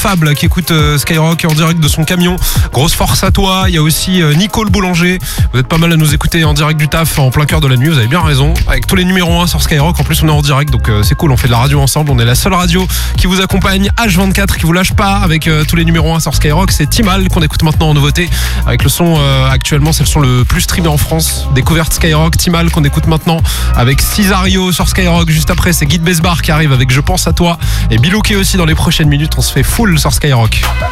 Fable qui écoute Skyrock en direct de son camion. Grosse force à toi. Il y a aussi Nicole Boulanger. Vous êtes pas mal à nous écouter en direct du taf en plein cœur de la nuit. Vous avez bien raison. Avec tous les numéros 1 sur Skyrock. En plus, on est en direct, donc c'est cool. On fait de la radio ensemble. On est la seule radio qui vous accompagne H24, qui vous lâche pas avec tous les numéros 1 sur Skyrock. C'est Timal qu'on écoute maintenant en nouveauté. Avec le son actuellement, c'est le son le plus streamé en France. Découverte Skyrock. Timal qu'on écoute maintenant avec Cesario sur Skyrock. Juste après, c'est Guy de Besbar qui arrive avec Je pense à toi. Et Bilouké aussi dans les prochaines minutes. On se fait full sur Skyrock.